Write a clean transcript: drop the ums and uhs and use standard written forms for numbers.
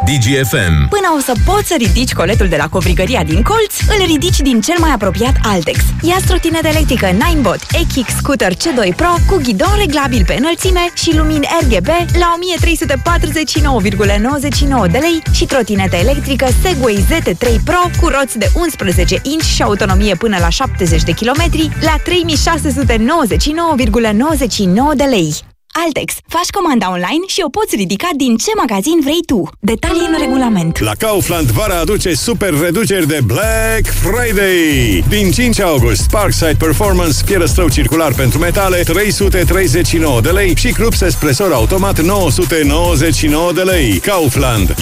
DGFM. Până o să poți să ridici coletul de la covrigăria din colț, îl ridici din cel mai apropiat Altex. Ia trotinetă electrică Ninebot EKIX Scooter C2 Pro cu ghidon reglabil pe înălțime și lumini RGB la 1349,99 de lei și trotinetă electrică Segway ZT3 Pro cu roți de 11 inch și autonomie până la 70 de kilometri la 3699,99 de lei. Altex. Faci comanda online și o poți ridica din ce magazin vrei tu. Detalii în regulament. La Kaufland vara aduce super reduceri de Black Friday. Din 5 august, Parkside Performance fierăstrău circular pentru metale 339 de lei și Krups espresor automat 999 de lei. Kaufland.